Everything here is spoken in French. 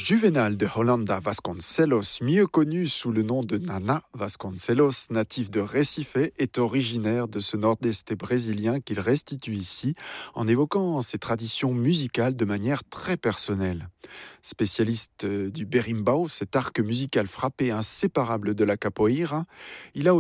Juvenal de Holanda Vasconcelos, mieux connu sous le nom de Nana Vasconcelos, natif de Recife, est originaire de ce nord-est brésilien qu'il restitue ici en évoquant ses traditions musicales de manière très personnelle. Spécialiste du berimbau, cet arc musical frappé inséparable de la capoeira, il a